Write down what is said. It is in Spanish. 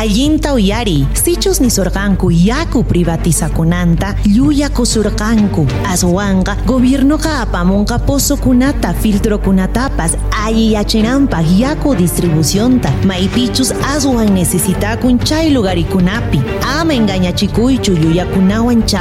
Allinta uyari, sichus nisurqanku yaku privatizakunanta llullakusurqanku. Aswanga gobiernoqa apamunqa pozokunata filtrokunatapas alliyachinanpaq yaku distribucionta. Maypichus aswan necesitakun chay lugarikunapi. Ama engañachikuychu llullakunawan